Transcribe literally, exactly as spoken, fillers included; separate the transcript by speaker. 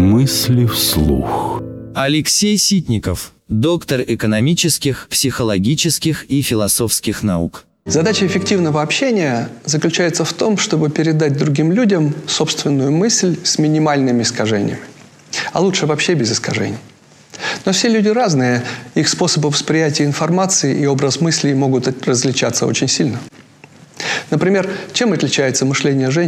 Speaker 1: Мысли вслух.
Speaker 2: Алексей Ситников, доктор экономических, психологических и философских наук.
Speaker 3: Задача эффективного общения заключается в том, чтобы передать другим людям собственную мысль с минимальными искажениями. А лучше вообще без искажений. Но все люди разные, их способы восприятия информации и образ мыслей могут различаться очень сильно. Например, чем отличается мышление женщин